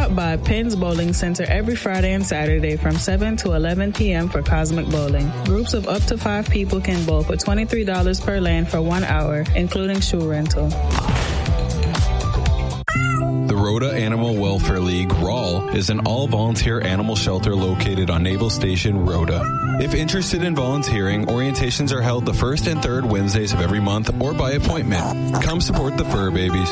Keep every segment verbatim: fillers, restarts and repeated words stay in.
Stop by Penn's Bowling Center every Friday and Saturday from seven to eleven p.m. for Cosmic Bowling. Groups of up to five people can bowl for twenty-three dollars per land for one hour, including shoe rental. The Rhoda Animal Welfare League, R A L, is an all-volunteer animal shelter located on Naval Station, Rhoda. If interested in volunteering, orientations are held the first and third Wednesdays of every month or by appointment. Come support the fur babies.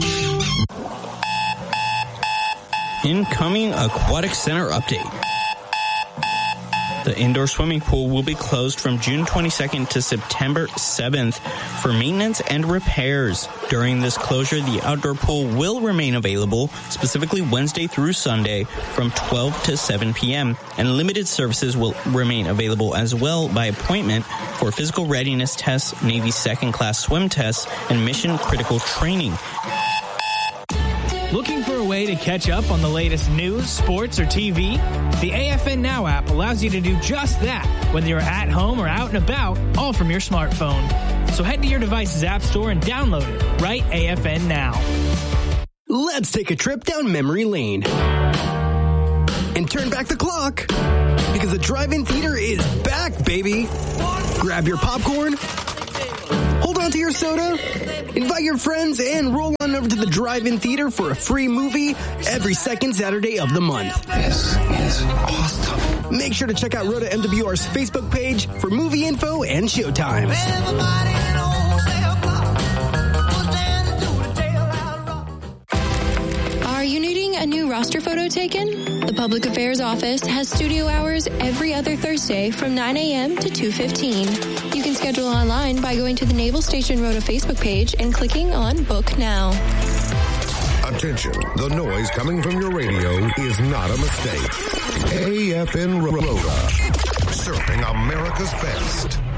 Incoming Aquatic Center update. The indoor swimming pool will be closed from June twenty-second to September seventh for maintenance and repairs. During this closure, the outdoor pool will remain available, specifically Wednesday through Sunday from twelve to seven p.m., and limited services will remain available as well by appointment for physical readiness tests, Navy second class swim tests, and mission critical training. Looking for a way to catch up on the latest news, sports, or T V? The A F N Now app allows you to do just that, whether you're at home or out and about, all from your smartphone. So head to your device's app store and download it. Write A F N Now. Let's take a trip down memory lane and turn back the clock because the drive-in theater is back, baby. Grab your popcorn, hold on to your soda, invite your friends, and roll on over to the drive-in theater for a free movie every second Saturday of the month. This is awesome. Make sure to check out Rhoda M W R's Facebook page for movie info and showtimes. Are you needing a new roster photo taken? The Public Affairs Office has studio hours every other Thursday from nine a.m. to two fifteen. You can schedule online by going to the Naval Station Rhoda Facebook page and clicking on Book Now. Attention, the noise coming from your radio is not a mistake. A F N Rhoda, serving America's best.